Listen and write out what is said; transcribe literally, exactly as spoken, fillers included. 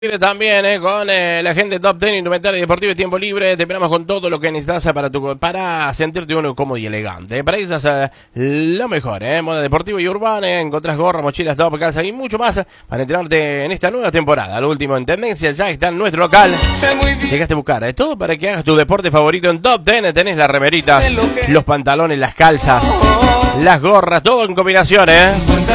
También eh, con eh, la gente Top Ten, indumentaria deportiva y tiempo libre. Te esperamos con todo lo que necesitas para tu para sentirte uno cómodo y elegante. Para eso es eh, lo mejor, eh, moda deportiva y urbana. Eh, encontrás gorras, mochilas, top, calza y mucho más para entrenarte en esta nueva temporada. Lo último en tendencia ya está en nuestro local. Llegaste a buscar eh, todo para que hagas tu deporte favorito en Top Ten. Tenés las remeritas, los pantalones, las calzas, las gorras, todo en combinación, eh.